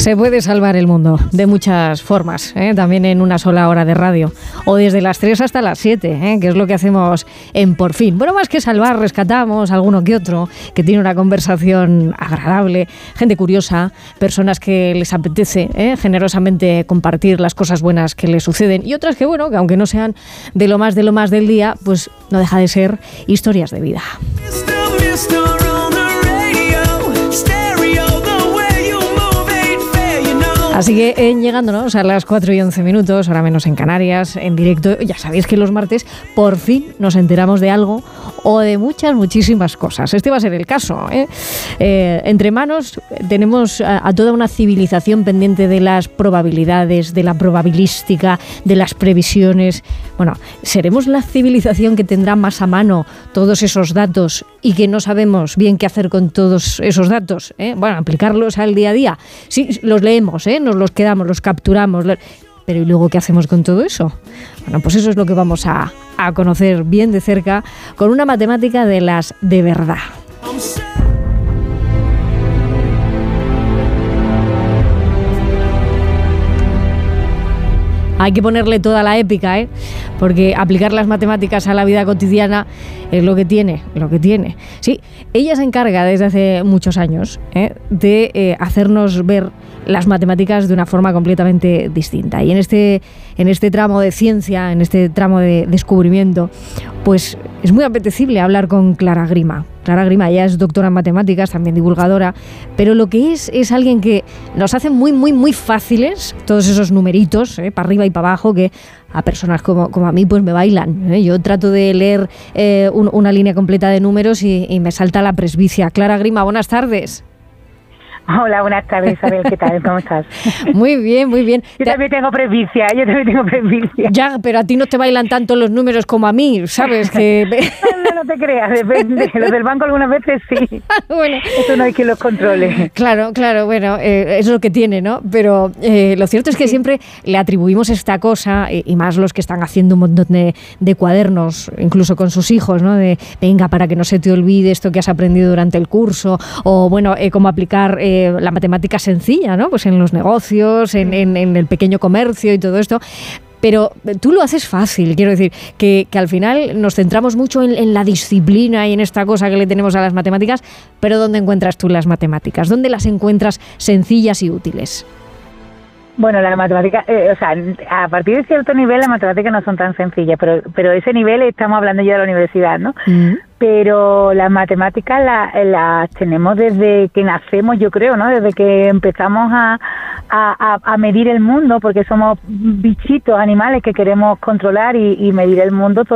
Se puede salvar el mundo de muchas formas, también en una sola hora de radio, o desde las 3 hasta las 7, que es lo que hacemos en Por Fin. Bueno, más que salvar, rescatamos alguno que otro que tiene una conversación agradable, gente curiosa, personas que les apetece generosamente compartir las cosas buenas que les suceden, y otras que, bueno, que aunque no sean de lo más del día, pues no deja de ser historias de vida. Así que llegándonos a las 4:11, ahora menos en Canarias, en directo, ya sabéis que los martes por fin nos enteramos de algo o de muchísimas cosas. Este va a ser el caso. Entre manos tenemos a toda una civilización pendiente de las probabilidades, de la probabilística, de las previsiones. Bueno, ¿seremos la civilización que tendrá más a mano todos esos datos y que no sabemos bien qué hacer con todos esos datos? Bueno, aplicarlos al día a día. Sí, los leemos, nos los quedamos, los capturamos, pero ¿y luego qué hacemos con todo eso? Bueno, pues eso es lo que vamos a conocer bien de cerca con una matemática de las de verdad. Hay que ponerle toda la épica, porque aplicar las matemáticas a la vida cotidiana es lo que tiene. Sí, ella se encarga desde hace muchos años de hacernos ver las matemáticas de una forma completamente distinta. Y en este tramo de ciencia, en este tramo de descubrimiento, pues es muy apetecible hablar con Clara Grima. Clara Grima, ella es doctora en matemáticas, también divulgadora, pero lo que es alguien que nos hace muy fáciles todos esos numeritos, para arriba y para abajo, que a personas como a mí pues me bailan. Yo trato de leer una línea completa de números y me salta la presbicia. Clara Grima, buenas tardes. Hola, buenas tardes, Isabel, ¿qué tal? ¿Cómo estás? Muy bien. Yo también tengo presbicia. Ya, pero a ti no te bailan tanto los números como a mí, ¿sabes? Que No te creas, depende. Los del banco algunas veces sí. Bueno, eso no hay quien los controle. Claro, bueno, eso es lo que tiene, ¿no? Pero lo cierto es que siempre le atribuimos esta cosa, y más los que están haciendo un montón de cuadernos, incluso con sus hijos, ¿no? De, venga, para que no se te olvide esto que has aprendido durante el curso, o bueno, cómo aplicar la matemática sencilla, ¿no? Pues en los negocios, en el pequeño comercio y todo esto. Pero tú lo haces fácil, quiero decir, que al final nos centramos mucho en la disciplina y en esta cosa que le tenemos a las matemáticas, pero ¿dónde encuentras tú las matemáticas? ¿Dónde las encuentras sencillas y útiles? Bueno, la matemática, a partir de cierto nivel las matemáticas no son tan sencillas, pero ese nivel estamos hablando ya de la universidad, ¿no? Pero las matemáticas las tenemos desde que nacemos, yo creo, ¿no? Desde que empezamos a medir el mundo, porque somos bichitos, animales que queremos controlar y medir el mundo todo